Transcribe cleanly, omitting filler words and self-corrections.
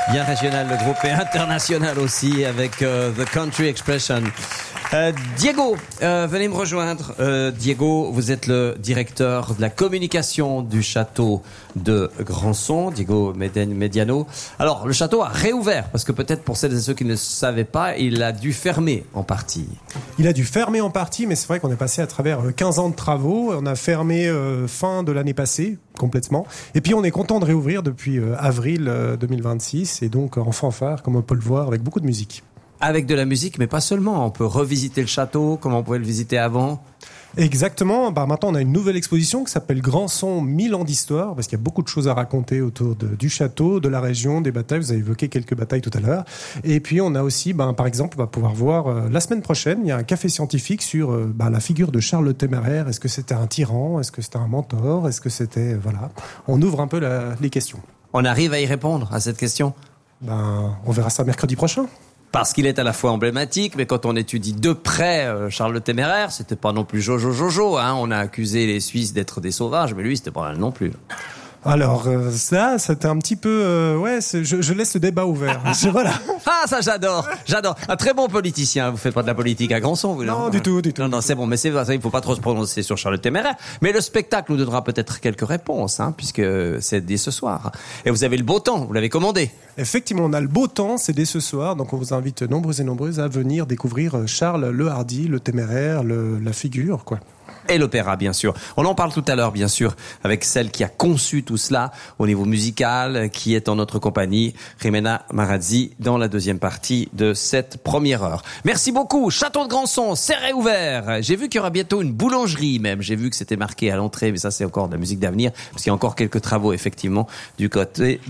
Bien régional le groupe et international aussi avec The Country Expression. Diego, venez me rejoindre. Diego, vous êtes le directeur de la communication du château de Grandson, Diego Mediano. Alors, le château a réouvert, parce que peut-être pour celles et ceux qui ne le savaient pas, il a dû fermer en partie. Il a dû fermer en partie, mais c'est vrai qu'on est passé à travers 15 ans de travaux. On a fermé fin de l'année passée, complètement. Et puis on est content de réouvrir depuis avril 2026, et donc en fanfare, comme on peut le voir, avec beaucoup de musique. Avec de la musique, mais pas seulement. On peut revisiter le château, comme on pouvait le visiter avant. Exactement. Maintenant, on a une nouvelle exposition qui s'appelle Grandson 1000 ans d'histoire, parce qu'il y a beaucoup de choses à raconter autour du château, de la région, des batailles. Vous avez évoqué quelques batailles tout à l'heure. Et puis, on a aussi, par exemple, on va pouvoir voir la semaine prochaine, il y a un café scientifique sur la figure de Charles le Téméraire. Est-ce que c'était un tyran? Est-ce que c'était un mentor? Est-ce que c'était... Voilà. On ouvre un peu les questions. On arrive à y répondre à cette question? On verra ça mercredi prochain. Parce qu'il est à la fois emblématique, mais quand on étudie de près Charles le Téméraire, c'était pas non plus Jojo, hein. On a accusé les Suisses d'être des sauvages, mais lui, c'était pas non plus. Alors ça, c'était un petit peu... je laisse le débat ouvert. Voilà. Ah, ça j'adore. Un très bon politicien. Vous faites pas de la politique à Grandson, vous? Non, du tout. Non, c'est bon, mais c'est ça, il faut pas trop se prononcer sur Charles le Téméraire. Mais le spectacle nous donnera peut-être quelques réponses, hein, puisque c'est dès ce soir. Et vous avez le beau temps, vous l'avez commandé. Effectivement, on a le beau temps, c'est dès ce soir. Donc on vous invite nombreux et nombreuses à venir découvrir Charles le Hardi, le Téméraire, la figure, quoi. Et l'opéra, bien sûr. On en parle tout à l'heure, bien sûr, avec celle qui a conçu tout cela au niveau musical, qui est en notre compagnie, Jimena Marazzi, dans la deuxième partie de cette première heure. Merci beaucoup. Château de Grandson, c'est réouvert. J'ai vu qu'il y aura bientôt une boulangerie même. J'ai vu que c'était marqué à l'entrée, mais ça c'est encore de la musique d'avenir, parce qu'il y a encore quelques travaux, effectivement, du côté